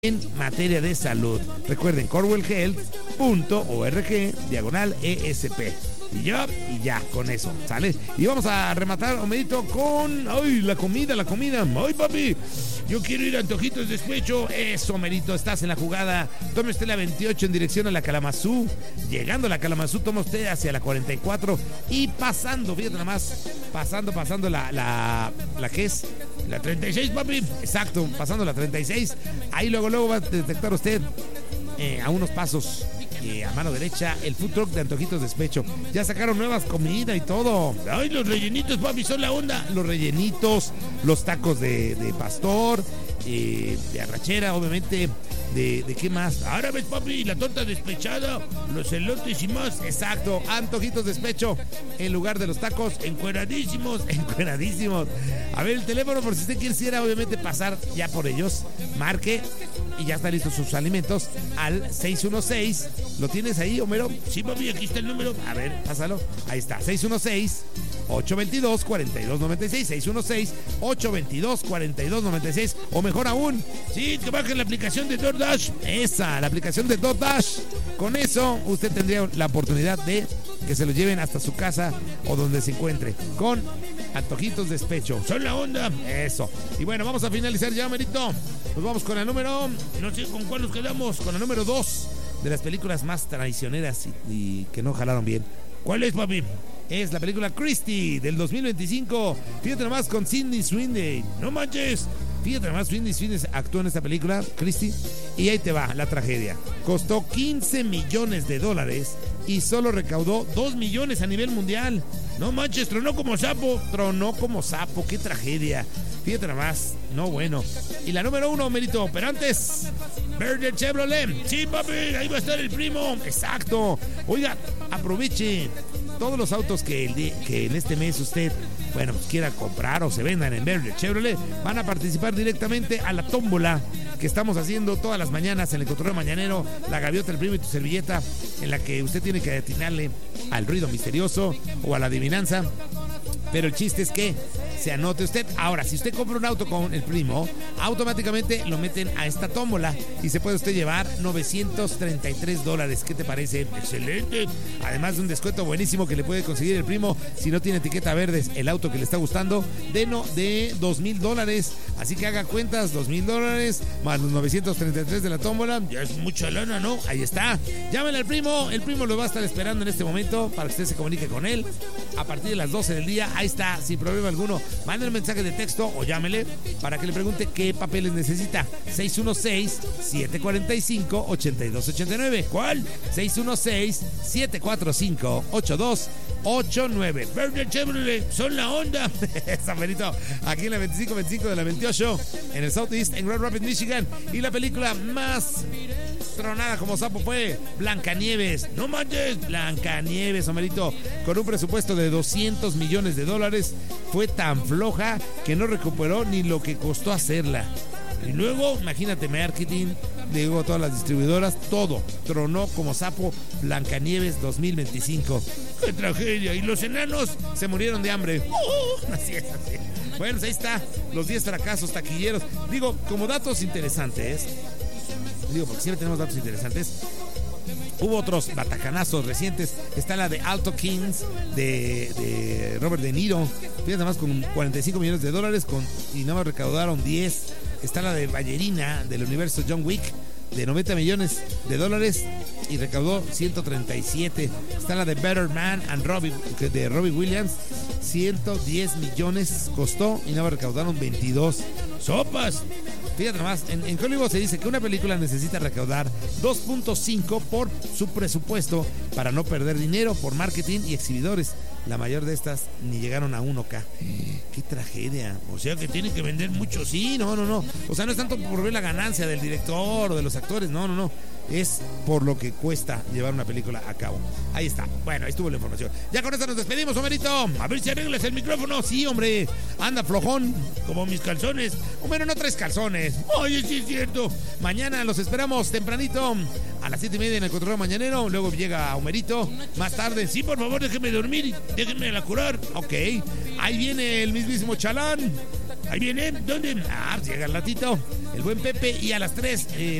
en materia de salud. Recuerden, corwellhealth.org/ESP. Y ya, con eso, ¿sale? Y vamos a rematar, Homerito, con... ¡Ay, la comida! ¡Ay, papi! Yo quiero ir a Antojitos de Despecho. Eso, Homerito, estás en la jugada. Tome usted la 28 en dirección a la Kalamazoo. Llegando a la Kalamazoo, toma usted hacia la 44 y pasando, fíjate nada más, pasando la que es la 36, papi. Exacto, pasando la 36. Ahí luego va a detectar usted a unos pasos a mano derecha el food truck de Antojitos de Despecho. Ya sacaron nuevas comidas y todo. Ay, los rellenitos, papi, son la onda. Los rellenitos, los tacos de pastor, de arrachera, obviamente. ¿De qué más? Árabes, papi, la torta despechada, los elotes y más. Exacto, Antojitos de Despecho, en lugar de los tacos, encueradísimos. A ver, el teléfono, por si usted quisiera, obviamente, pasar ya por ellos, marque y ya están listos sus alimentos al 616. ¿Lo tienes ahí, Homero? Sí, papi, aquí está el número. A ver, pásalo. Ahí está, 616-822-4296. 616-822-4296. O mejor aún, sí, que bajen la aplicación de DoorDash. La aplicación de DoorDash. Con eso, usted tendría la oportunidad de que se lo lleven hasta su casa o donde se encuentre. Con Antojitos de Despecho. Son la onda. Eso. Y bueno, vamos a finalizar ya, Merito. Nos vamos con el número... No sé con cuál nos quedamos. Con el número 2 de las películas más traicioneras y que no jalaron bien. ¿Cuál es, papi? Es la película Christie del 2025. Fíjate nomás con Sydney Sweeney. No manches. Fíjate nomás, Sydney Sweeney actuó en esta película, Christie. Y ahí te va la tragedia. Costó $15 millones y solo recaudó 2 millones a nivel mundial. No manches, tronó como sapo. Qué tragedia. Fíjate nomás, no bueno. Y la número 1, Merito, pero antes, Verde Chevrolet. Sí, papi, ahí va a estar el primo. Exacto. Oiga, aproveche todos los autos que en este mes usted, bueno, pues quiera comprar o se vendan en Verde Chevrolet, van a participar directamente a la tómbola que estamos haciendo todas las mañanas en el Cotorreo Mañanero, la gaviota, el primo y tu servilleta, en la que usted tiene que atinarle al ruido misterioso o a la adivinanza. Pero el chiste es que se anote usted. Ahora, si usted compra un auto con el primo, automáticamente lo meten a esta tómbola y se puede usted llevar $933. ¿Qué te parece? Excelente. Además de un descuento buenísimo que le puede conseguir el primo si no tiene etiqueta verde el auto que le está gustando de $2,000. Así que haga cuentas, $2,000 más los 933 de la tómbola. Ya es mucha lana, ¿no? Ahí está. Llámenle al primo. El primo lo va a estar esperando en este momento para que usted se comunique con él a partir de las 12 del día. Ahí está, sin problema alguno. Mande un mensaje de texto o llámele para que le pregunte qué papeles necesita. 616-745-8289. ¿Cuál? 616-745-8289. Verde Chevrolet, son la onda. San Benito, aquí en la 2525 de la 28, en el Southeast, en Grand Rapids, Michigan. Y la película más tronada como sapo fue Blancanieves. No manches, Blancanieves, Homerito, con un presupuesto de $200 millones. Fue tan floja que no recuperó ni lo que costó hacerla. Y luego, imagínate, marketing, digo, todas las distribuidoras, todo tronó como sapo. Blancanieves 2025. ¡Qué tragedia! Y los enanos se murieron de hambre. Así es. Bueno, pues ahí está, los 10 fracasos taquilleros. Digo, como datos interesantes, porque siempre tenemos datos interesantes. Hubo otros batacanazos recientes. Está la de Alto Kings de Robert De Niro. Fíjate nada más, con $45 millones y nada más recaudaron 10. Está la de Ballerina del universo John Wick de $90 millones y recaudó 137. Está la de Better Man and de Robbie Williams, 110 millones costó y nada más recaudaron 22. ¡Sopas! Fíjate nomás, en Hollywood se dice que una película necesita recaudar 2.5 por su presupuesto para no perder dinero por marketing y exhibidores. La mayor de estas ni llegaron a 1K. ¡Qué tragedia! O sea que tienen que vender mucho. Sí, no. O sea, no es tanto por ver la ganancia del director o de los actores. No. Es por lo que cuesta llevar una película a cabo. Ahí está. Bueno, ahí estuvo la información. Ya con esto nos despedimos, Homerito. A ver si arreglas el micrófono. Sí, hombre. Anda flojón, como mis calzones. Homero, no traes calzones. Oye, sí es cierto. Mañana los esperamos tempranito a las 7:30 en el Cotorreo Mañanero. Luego llega Homerito. Más tarde, sí, por favor, déjenme dormir. Déjenme la curar. Ok. Ahí viene el mismísimo Chalán. Ahí viene. ¿Dónde? Llega el ratito. el buen Pepe, y a las 3